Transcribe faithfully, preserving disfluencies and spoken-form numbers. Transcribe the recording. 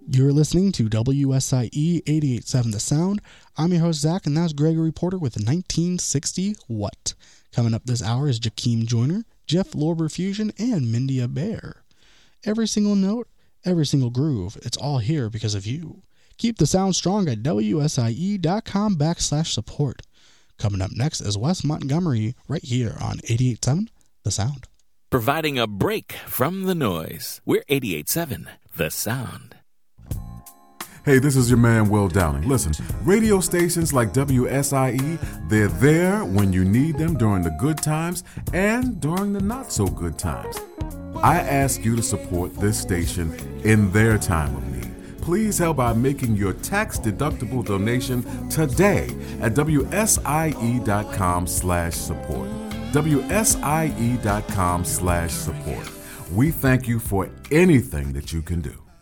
You're listening to W S I E eighty-eight point seven The Sound. I'm your host, Zach, and that's Gregory Porter with nineteen sixty What. Coming up this hour is Jakeem Joyner, Jeff Lorber Fusion, and Mindy Bear. Every single note, every single groove, it's all here because of you. Keep the sound strong at W S I E dot com backslash support. Coming up next is Wes Montgomery right here on eighty-eight point seven The Sound. Providing a break from the noise. We're eighty-eight point seven The Sound. Hey, this is your man, Will Downing. Listen, radio stations like W S I E, they're there when you need them during the good times and during the not-so-good times. I ask you to support this station in their time of need. Please help by making your tax-deductible donation today at W S I E dot com slash support. W S I E dot com slash support. We thank you for anything that you can do.